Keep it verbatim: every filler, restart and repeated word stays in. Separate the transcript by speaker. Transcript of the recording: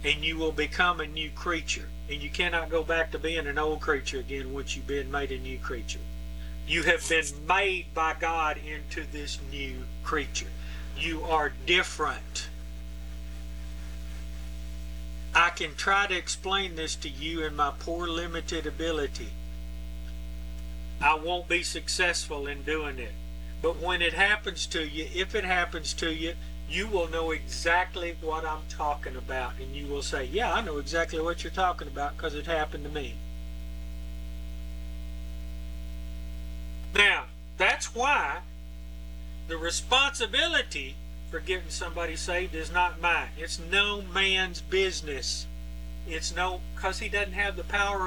Speaker 1: and you will become a new creature. And you cannot go back to being an old creature again once you've been made a new creature. You have been made by God into this new creature. You are different. I can try to explain this to you in my poor limited ability. I won't be successful in doing it. But when it happens to you, if it happens to you, you will know exactly what I'm talking about. And you will say, yeah, I know exactly what you're talking about because it happened to me. Now, that's why the responsibility for getting somebody saved is not mine. It's no man's business. It's no, because he doesn't have the power